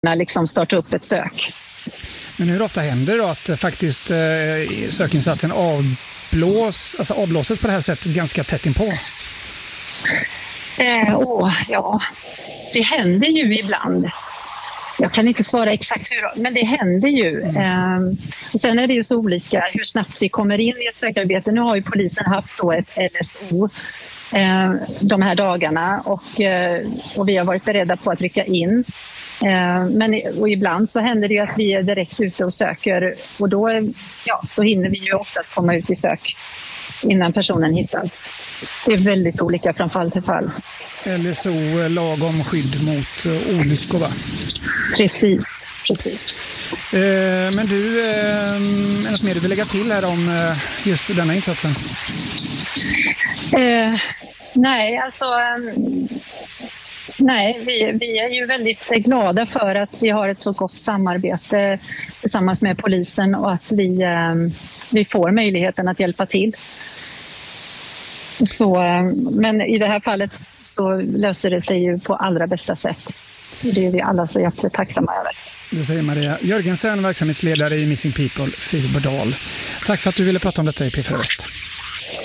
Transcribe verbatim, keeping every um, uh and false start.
liksom starta upp ett sök. Men hur ofta händer det då att faktiskt eh, sökinsatsen avblås, alltså avblåses på det här sättet ganska tätt inpå? Eh, åh, ja, det händer ju ibland. Jag kan inte svara exakt hur, men det händer ju. Mm. Eh, och sen är det ju så olika hur snabbt vi kommer in i ett sökarbete. Nu har ju polisen haft då ett L S O eh, de här dagarna och, eh, och vi har varit beredda på att rycka in. Eh, men och ibland så händer det ju att vi är direkt ute och söker och då, ja, då hinner vi ju oftast komma ut i sök innan personen hittas. Det är väldigt olika från fall till fall. L S O, lag om skydd mot uh, olyckor, va? Precis, precis. Eh, men du, eh, är något mer du vill lägga till här om eh, just denna insatsen? Eh, nej, alltså... Um, nej, vi, vi är ju väldigt glada för att vi har ett så gott samarbete tillsammans med polisen och att vi, um, vi får möjligheten att hjälpa till. Så, men i det här fallet så löser det sig ju på allra bästa sätt. Det är vi alla så jättetacksamma över. Det säger Maria Jörgensen, verksamhetsledare i Missing People Fyrbodal. Tack för att du ville prata om detta i P fyra Väst.